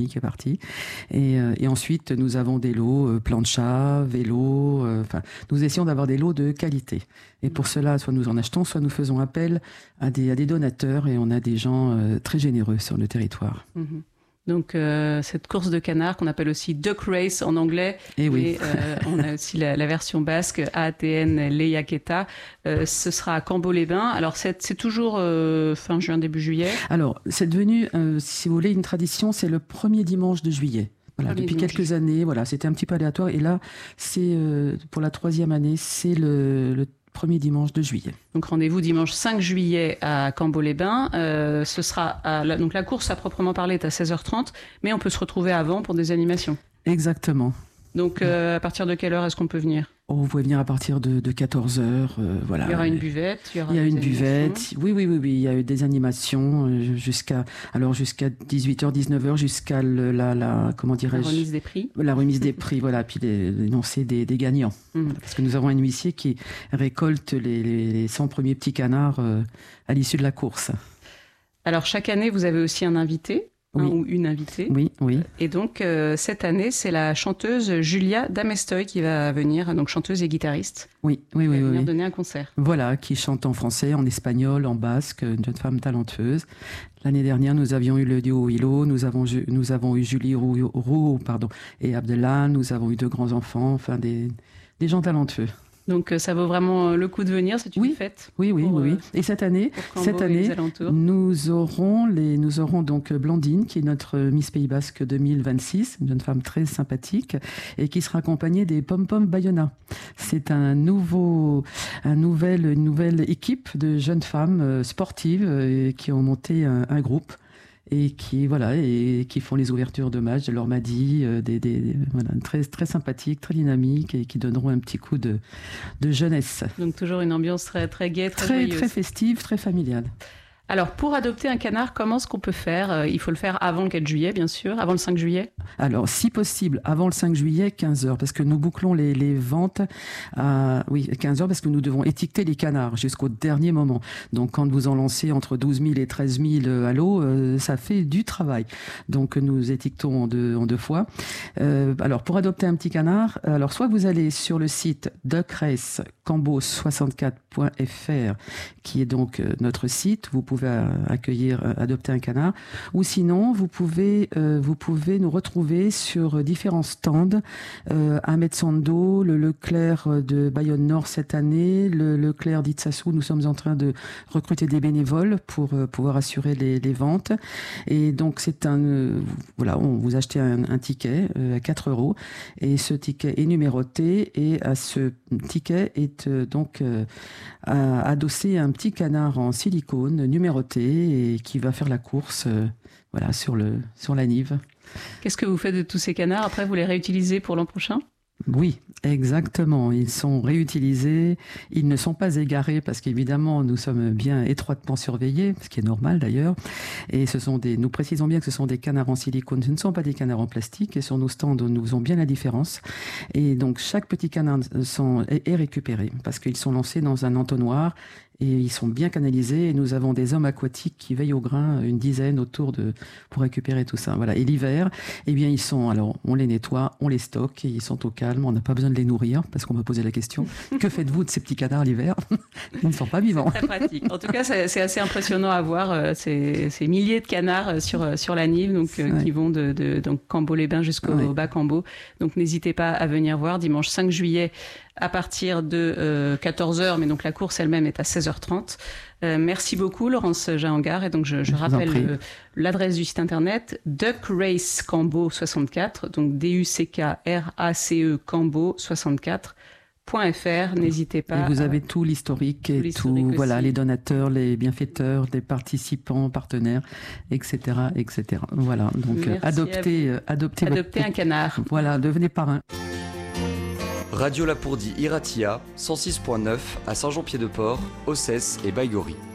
qui est parti. Et ensuite, nous avons des lots plancha, vélo. Nous essayons d'avoir des lots de qualité. Et pour cela, soit nous en achetons, soit nous faisons appel à des donateurs. Et on a des gens très généreux sur le territoire. Mm-hmm. Donc cette course de canard qu'on appelle aussi Duck Race en anglais, et oui. on a aussi la version basque AATN Lehiaketa, ce sera à Cambo-les-Bains. Alors c'est toujours fin juin, début juillet. Alors c'est devenu, si vous voulez, une tradition, c'est le premier dimanche de juillet. Voilà, depuis quelques années, voilà, c'était un petit peu aléatoire. Et là, c'est pour la 3e année, c'est le premier dimanche de juillet. Donc rendez-vous dimanche 5 juillet à Cambo-les-Bains. Ce sera donc la course à proprement parler est à 16h30, mais on peut se retrouver avant pour des animations. Exactement. Donc à partir de quelle heure est-ce qu'on peut venir ? Vous pouvez venir à partir de 14h. Voilà. Il y aura une buvette. Il y a une buvette. Oui. Il y a eu des animations jusqu'à 18h, 19h, jusqu'à comment dirais-je ? La remise des prix. La remise des prix, voilà. Puis l'énoncé des gagnants. Parce que nous avons un huissier qui récolte les 100 premiers petits canards à l'issue de la course. Alors chaque année, vous avez aussi un invité. Oui. Ou une invitée. Oui. Et donc, cette année, c'est la chanteuse Julia Damestoy qui va venir, donc chanteuse et guitariste. Oui. venir donner un concert. Voilà, qui chante en français, en espagnol, en basque, une jeune femme talentueuse. L'année dernière, nous avions eu le duo Hilo, nous avons eu Julie Roux, et Abdellah, nous avons eu 2 grands enfants, enfin des gens talentueux. Donc ça vaut vraiment le coup de venir, c'est une fête. Oui. Et cette année, nous aurons donc Blandine, qui est notre Miss Pays Basque 2026, une jeune femme très sympathique, et qui sera accompagnée des Pom Pom Bayona. C'est une nouvelle équipe de jeunes femmes sportives qui ont monté un groupe. Et qui font les ouvertures de matchs de l'Ormadi, très très sympathiques, très dynamiques et qui donneront un petit coup de jeunesse. Donc toujours une ambiance très très gaie, très joyeuse. Très festive, très familiale. Alors, pour adopter un canard, comment est-ce qu'on peut faire ? Il faut le faire avant le 4 juillet, bien sûr, avant le 5 juillet. Alors, si possible, avant le 5 juillet, 15h, parce que nous bouclons les ventes à 15h, parce que nous devons étiqueter les canards jusqu'au dernier moment. Donc, quand vous en lancez entre 12 000 et 13 000 à l'eau, ça fait du travail. Donc, nous étiquetons en deux fois. Alors, pour adopter un petit canard, alors soit vous allez sur le site duckrace-cambo64.fr, qui est donc notre site. Vous pouvez adopter un canard, ou sinon vous pouvez nous retrouver sur différents stands à Metsando, le Leclerc de Bayonne Nord cette année, le Leclerc d'Itsassou. Nous sommes en train de recruter des bénévoles pour pouvoir assurer les ventes. Et donc vous achetez un ticket à 4 € et ce ticket est numéroté et à ce ticket est adossé un petit canard en silicone numéroté et qui va faire la course sur la Nive. Qu'est-ce que vous faites de tous ces canards ? Après, vous les réutilisez pour l'an prochain ? Oui, exactement. Ils sont réutilisés. Ils ne sont pas égarés parce qu'évidemment, nous sommes bien étroitement surveillés, ce qui est normal d'ailleurs. Et nous précisons bien que ce sont des canards en silicone. Ce ne sont pas des canards en plastique. Et sur nos stands, nous faisons bien la différence. Et donc, chaque petit canard est récupéré parce qu'ils sont lancés dans un entonnoir. Et ils sont bien canalisés et nous avons des hommes aquatiques qui veillent au grain, une dizaine pour récupérer tout ça. Voilà. Et l'hiver, on les nettoie, on les stocke et ils sont au calme. On n'a pas besoin de les nourrir parce qu'on m'a posé la question. Que faites-vous de ces petits canards l'hiver ? Ils ne sont pas vivants. C'est très pratique. En tout cas, c'est assez impressionnant à voir ces milliers de canards sur la Nive, qui vont de Cambo-les-Bains jusqu'au bas Cambo. Donc n'hésitez pas à venir voir dimanche 5 juillet à partir de 14h, mais donc la course elle-même est à 16h30. Merci beaucoup Laurence Jahangard. Et donc je rappelle l'adresse du site internet Duckrace Cambo 64, donc DUCKRACE Cambo 64.fr. N'hésitez pas. Et vous avez tout l'historique et les donateurs, les bienfaiteurs, les participants, partenaires, etc. Voilà. Donc adoptez un canard. Voilà, devenez parrain. Radio Lapourdie Iratia, 106.9 à Saint-Jean-Pied-de-Port, Ossès et Baïgorry.